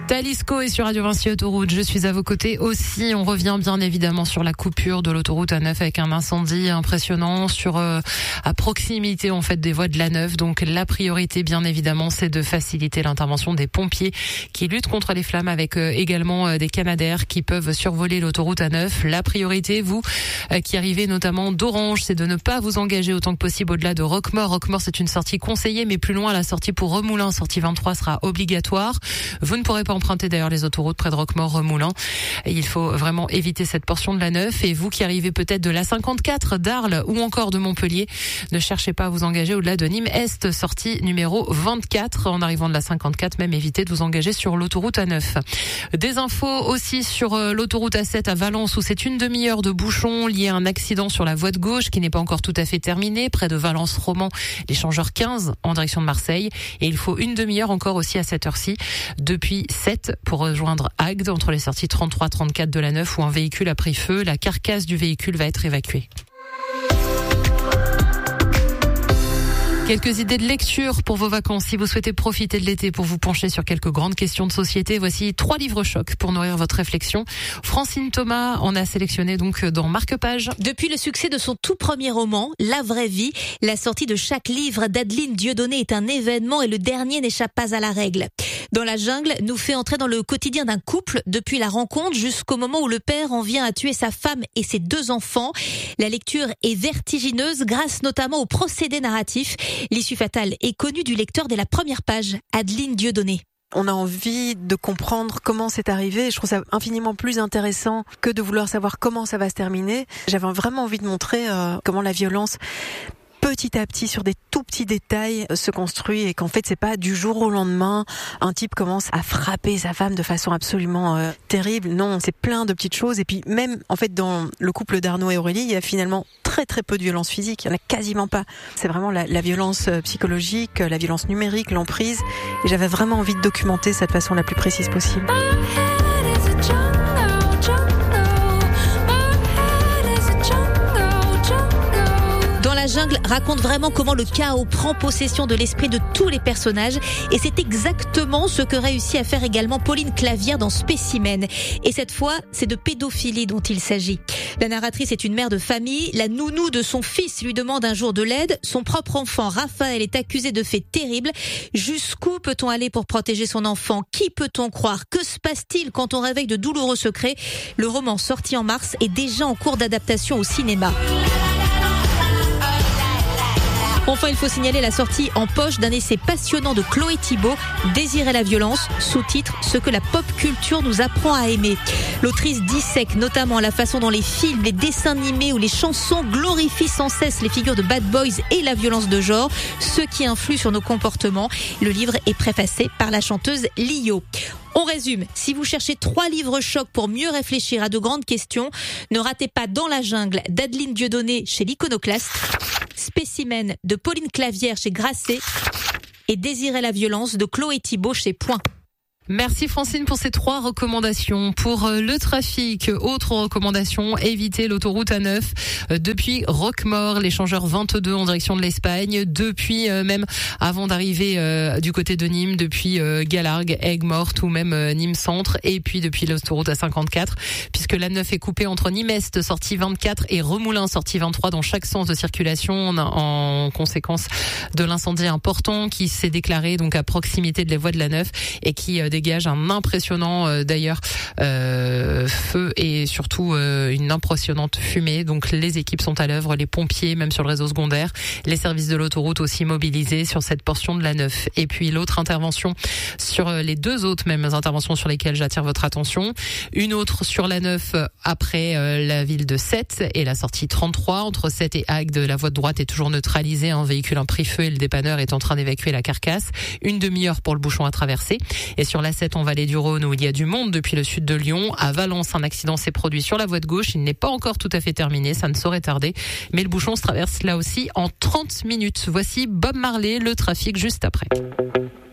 Talisco est sur Radio Vinci Autoroute. Je suis à vos côtés aussi. On revient bien évidemment sur la coupure de l'autoroute A9 avec un incendie impressionnant à proximité en fait des voies de l'A9. Donc la priorité bien évidemment c'est de faciliter l'intervention des pompiers qui luttent contre les flammes avec également des Canadair qui peuvent survoler l'autoroute A9. La priorité, vous qui arrivez notamment d'Orange, c'est de ne pas vous engager autant que possible au-delà de Roquemaure. Roquemaure c'est une sortie conseillée mais plus loin la sortie pour Remoulins, sortie 23 sera obligatoire. Vous ne pourrez pas emprunter d'ailleurs les autoroutes près de Roquemaure, Remoulins. Il faut vraiment éviter cette portion de la 9. Et vous qui arrivez peut-être de la 54, d'Arles ou encore de Montpellier, ne cherchez pas à vous engager au-delà de Nîmes Est, sortie numéro 24. En arrivant de la 54, même évitez de vous engager sur l'autoroute A9. Des infos aussi sur l'autoroute A7 à Valence où c'est une demi-heure de bouchon lié à un accident sur la voie de gauche qui n'est pas encore tout à fait terminé, près de Valence-Roman, l'échangeur 15 en direction de Marseille. Et il faut une demi-heure encore aussi à cette heure-ci depuis 7 pour rejoindre Agde entre les sorties 33-34 de la 9 où un véhicule a pris feu. La carcasse du véhicule va être évacuée. Quelques idées de lecture pour vos vacances. Si vous souhaitez profiter de l'été pour vous pencher sur quelques grandes questions de société, voici 3 livres chocs pour nourrir votre réflexion. Francine Thomas en a sélectionné donc dans Marque-Page. Depuis le succès de son tout premier roman, La vraie vie, la sortie de chaque livre d'Adeline Dieudonné est un événement et le dernier n'échappe pas à la règle. Dans la jungle, nous fait entrer dans le quotidien d'un couple depuis la rencontre jusqu'au moment où le père en vient à tuer sa femme et ses 2 enfants. La lecture est vertigineuse grâce notamment au procédé narratif. L'issue fatale est connue du lecteur dès la première page. Adeline Dieudonné. On a envie de comprendre comment c'est arrivé. Je trouve ça infiniment plus intéressant que de vouloir savoir comment ça va se terminer. J'avais vraiment envie de montrer comment la violence petit à petit, sur des tout petits détails, se construit et qu'en fait, c'est pas du jour au lendemain, un type commence à frapper sa femme de façon absolument terrible. Non, c'est plein de petites choses. Et puis même, en fait, dans le couple d'Arnaud et Aurélie, il y a finalement très très peu de violence physique. Il y en a quasiment pas. C'est vraiment la violence psychologique, la violence numérique, l'emprise. Et j'avais vraiment envie de documenter ça de façon la plus précise possible. La jungle raconte vraiment comment le chaos prend possession de l'esprit de tous les personnages et c'est exactement ce que réussit à faire également Pauline Clavière dans Spécimen. Et cette fois, c'est de pédophilie dont il s'agit. La narratrice est une mère de famille. La nounou de son fils lui demande un jour de l'aide. Son propre enfant, Raphaël, est accusé de faits terribles. Jusqu'où peut-on aller pour protéger son enfant? Qui peut-on croire? Que se passe-t-il quand on réveille de douloureux secrets? Le roman sorti en mars est déjà en cours d'adaptation au cinéma. Enfin, il faut signaler la sortie en poche d'un essai passionnant de Chloé Thibault, Désirer la violence, sous-titre Ce que la pop culture nous apprend à aimer. L'autrice dissèque notamment la façon dont les films, les dessins animés ou les chansons glorifient sans cesse les figures de bad boys et la violence de genre, ce qui influe sur nos comportements. Le livre est préfacé par la chanteuse Lio. On résume, si vous cherchez 3 livres chocs pour mieux réfléchir à de grandes questions, ne ratez pas Dans la jungle d'Adeline Dieudonné chez l'Iconoclaste, Spécimen de Pauline Clavière chez Grasset et Désirer la violence de Chloé Thibault chez Point. Merci Francine pour ces 3 recommandations. Pour le trafic, autre recommandation, évitez l'autoroute A9 depuis Roquemaure, l'échangeur 22 en direction de l'Espagne, depuis même avant d'arriver du côté de Nîmes, depuis Galargues, Aigues-Mortes ou même Nîmes Centre, et puis depuis l'autoroute A54, puisque l'A9 est coupée entre Nîmes Est, sortie 24, et Remoulins, sortie 23, dans chaque sens de circulation, en conséquence de l'incendie important qui s'est déclaré donc à proximité de la voie de l'A9 et qui dégage un impressionnant feu et surtout une impressionnante fumée. Donc les équipes sont à l'œuvre, les pompiers même sur le réseau secondaire, les services de l'autoroute aussi mobilisés sur cette portion de la 9. Et puis l'autre intervention sur les 2 autres mêmes interventions sur lesquelles j'attire votre attention. Une autre sur la 9 après la ville de Sète et la sortie 33 entre Sète et Agde. La voie de droite est toujours neutralisée, un véhicule a pris feu et le dépanneur est en train d'évacuer la carcasse. Une demi-heure pour le bouchon à traverser. Et sur la 7 en vallée du Rhône où il y a du monde depuis le sud de Lyon. À Valence, un accident s'est produit sur la voie de gauche. Il n'est pas encore tout à fait terminé, ça ne saurait tarder. Mais le bouchon se traverse là aussi en 30 minutes. Voici Bob Marley, le trafic juste après.